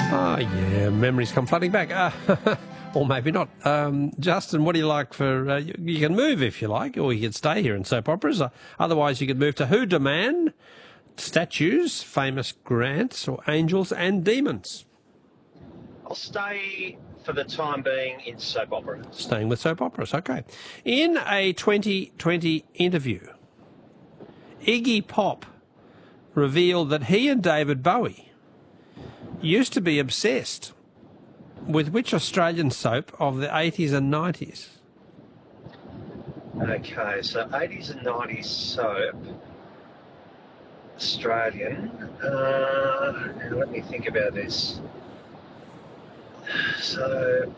Oh, yeah, memories come flooding back. Or maybe not. Justin, what do you like for... you can move if you like, or you can stay here in soap operas. Otherwise, you could move to Who Demand, Statues, Famous Grants, or Angels and Demons. I'll stay for the time being in soap operas. Staying with soap operas, okay. In a 2020 interview, Iggy Pop revealed that he and David Bowie used to be obsessed with which Australian soap of the 80s and 90s? Okay, so 80s and 90s soap, Australian. Now let me think about this. It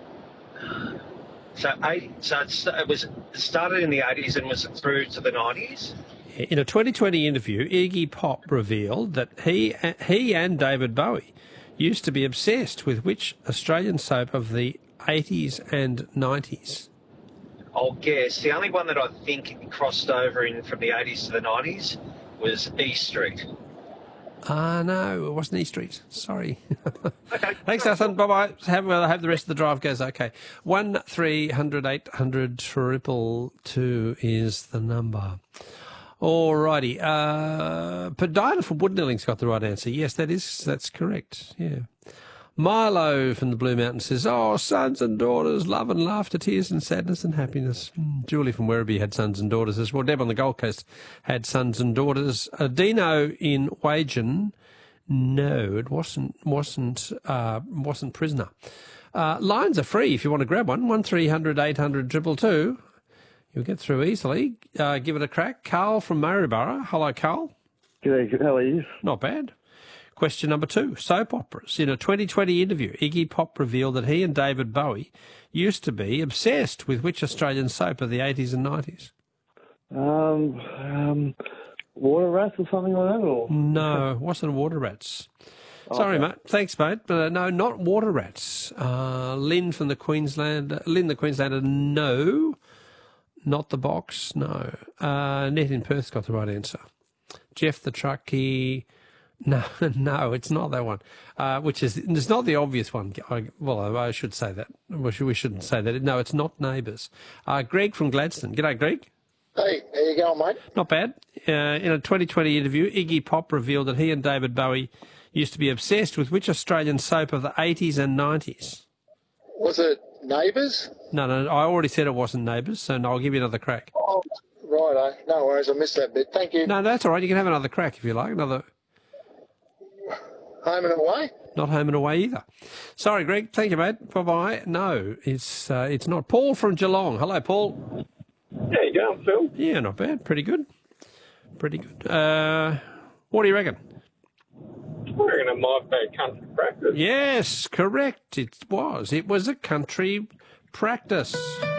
started in the 80s and was through to the 90s? In a 2020 interview, Iggy Pop revealed that he and David Bowie used to be obsessed with which Australian soap of the 80s and 90s? I'll guess. The only one that I think crossed over in from the 80s to the 90s was E Street. No, it wasn't E Street. Sorry. Okay. Thanks, Justin. Bye-bye. I hope the rest of the drive goes okay. 1300 800 222 is the number. Alrighty. Diana from Woodnelling's got the right answer. Yes, that's correct. Yeah. Milo from the Blue Mountain says, "Oh, sons and daughters, love and laughter, tears and sadness and happiness." Julie from Werribee had sons and daughters as well. Deb on the Gold Coast had sons and daughters. Dino in Wagen, no, it wasn't Prisoner. Lines are free if you want to grab one. 1300 800 222. You'll get through easily. Give it a crack. Carl from Maryborough. Hello, Carl. G'day, how are you? Not bad. Question number 2. Soap operas. In a 2020 interview, Iggy Pop revealed that he and David Bowie used to be obsessed with which Australian soap of the 80s and 90s? Water Rats or something like that? Or? No, it wasn't Water Rats. Sorry, mate. Thanks, mate. But no, not Water Rats. Lynn the Queenslander, no. Not the Box, no. Net in Perth's got the right answer. Jeff the Truckie, no, it's not that one. It's not the obvious one. I should say that. We shouldn't say that. No, it's not Neighbours. Greg from Gladstone. G'day, Greg. Hey, how you going, mate? Not bad. In a 2020 interview, Iggy Pop revealed that he and David Bowie used to be obsessed with which Australian soap of the 80s and 90s? Was it Neighbours? No, I already said it wasn't Neighbours, so I'll give you another crack. Oh, right, no worries, I missed that bit. Thank you. No, that's all right. You can have another crack if you like. Another. Home and Away? Not Home and Away either. Sorry, Greg. Thank you, mate. Bye-bye. No, it's not. Paul from Geelong. Hello, Paul. How you going, Phil? Yeah, not bad. Pretty good. What do you reckon? I reckon it might be a country practice. Yes, correct. It was. It was a country practice.